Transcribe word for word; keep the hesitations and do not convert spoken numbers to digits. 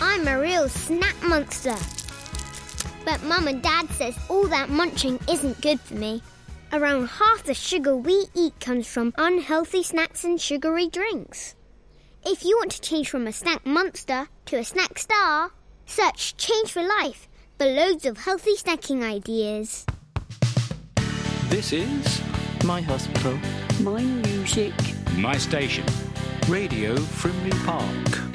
I'm a real snack monster. But Mum and Dad says all that munching isn't good for me. Around half the sugar we eat comes from unhealthy snacks and sugary drinks. If you want to change from a snack monster to a snack star, search Change for Life for loads of healthy snacking ideas. This is My hospital. My music. My station. Radio Frimley Park.